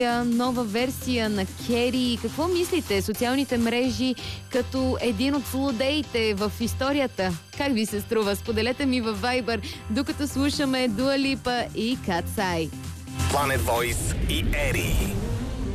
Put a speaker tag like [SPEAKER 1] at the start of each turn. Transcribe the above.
[SPEAKER 1] нова версия на Кери. Какво мислите? Социалните мрежи като един от злодеите в историята. Как ви се струва? Споделете ми във Viber, докато слушаме Дуа Липа и Катсай.
[SPEAKER 2] Planet Voice и Ери.